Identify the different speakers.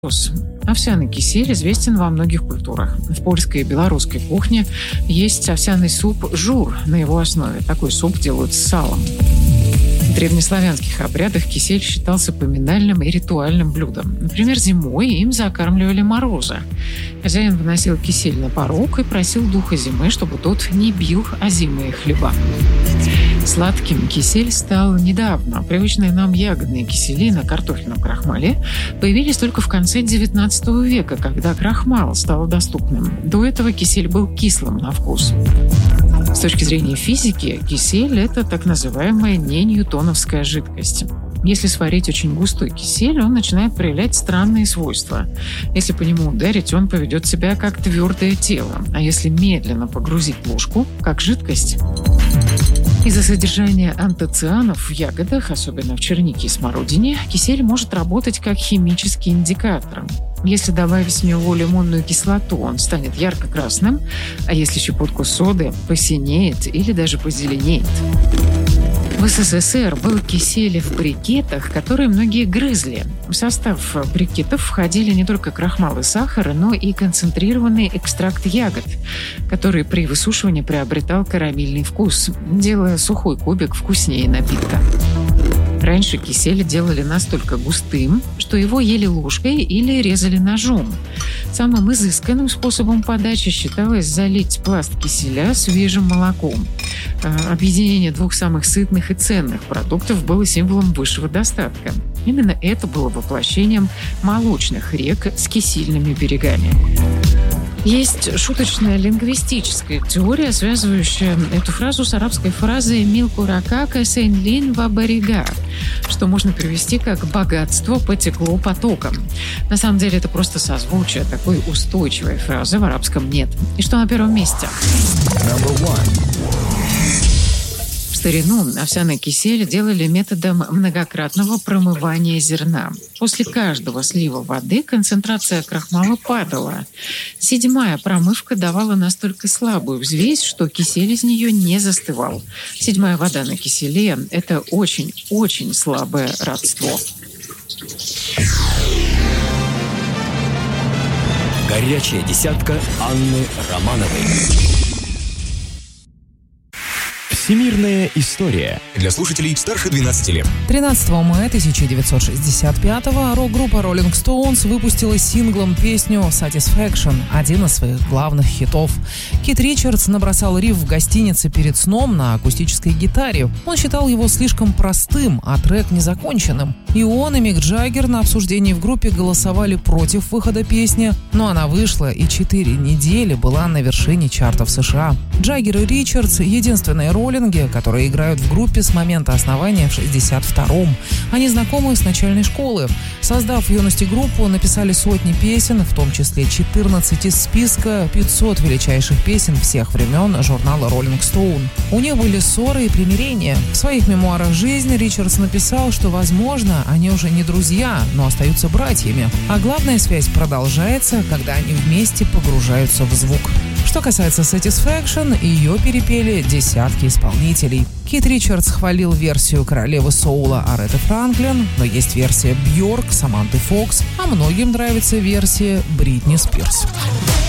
Speaker 1: Овсяный кисель известен во многих культурах. В польской и белорусской кухне есть овсяный суп жур на его основе. Такой суп делают с салом. В древнеславянских обрядах кисель считался поминальным и ритуальным блюдом. Например, зимой им закармливали мороза. Хозяин выносил кисель на порог и просил духа зимы, чтобы тот не бил озимые хлеба. Сладким кисель стал недавно. Привычные нам ягодные кисели на картофельном крахмале появились только в конце XIX века, когда крахмал стал доступным. До этого кисель был кислым на вкус. С точки зрения физики, кисель – это так называемая неньютоновская жидкость. Если сварить очень густой кисель, он начинает проявлять странные свойства. Если по нему ударить, он поведет себя как твердое тело, а если медленно погрузить ложку, как жидкость. Из-за содержания антоцианов в ягодах, особенно в чернике и смородине, кисель может работать как химический индикатор. Если добавить в него лимонную кислоту, он станет ярко-красным, а если щепотку соды, посинеет или даже позеленеет. В СССР был кисель в брикетах, которые многие грызли. В состав брикетов входили не только крахмал и сахар, но и концентрированный экстракт ягод, который при высушивании приобретал карамельный вкус, делая сухой кубик вкуснее напитка. Раньше кисель делали настолько густым, что его ели ложкой или резали ножом. Самым изысканным способом подачи считалось залить пласт киселя свежим молоком. Объединение двух самых сытных и ценных продуктов было символом высшего достатка. Именно это было воплощением молочных рек с кисельными берегами. Есть шуточная лингвистическая теория, связывающая эту фразу с арабской фразой «милкуракака сейнлин вабарига», что можно перевести как «богатство потекло потоком». На самом деле это просто созвучие, такой устойчивой фразы в арабском нет. И что на первом месте? В старину овсяный кисель делали методом многократного промывания зерна. После каждого слива воды концентрация крахмала падала. 7-я промывка давала настолько слабую взвесь, что кисель из нее не застывал. 7-я вода на киселе – это очень-очень слабое родство.
Speaker 2: Горячая десятка Анны Романовой. Всемирная история. Для слушателей старше 12 лет.
Speaker 3: 13 мая 1965-го рок-группа Rolling Stones выпустила синглом песню «Satisfaction», один из своих главных хитов. Кит Ричардс набросал риф в гостинице перед сном на акустической гитаре. Он считал его слишком простым, а трек незаконченным. И он, и Мик Джаггер на обсуждении в группе голосовали против выхода песни, но она вышла и 4 недели была на вершине чартов США. Джаггер и Ричардс — единственные роллинги, которые играют в группе с момента основания в 1962-м. Они знакомы с начальной школы. Создав в юности группу, написали сотни песен, в том числе 14 из списка 500 величайших песен всех времен журнала Rolling Stone. У них были ссоры и примирения. В своих мемуарах жизни Ричардс написал, что, возможно, они уже не друзья, но остаются братьями. А главная связь продолжается, когда они вместе погружаются в звук. Что касается Satisfaction, ее перепели десятки исполнителей. Кит Ричардс хвалил версию королевы соула Ареты Франклин, но есть версия Бьорк, Саманты Фокс, а многим нравится версия Бритни Спирс.